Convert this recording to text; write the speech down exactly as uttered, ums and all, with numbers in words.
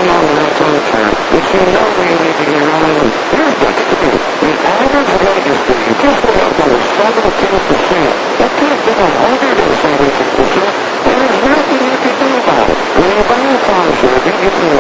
going on the right time, which you know where you need to get on. Here's the thing. The average register, you just go up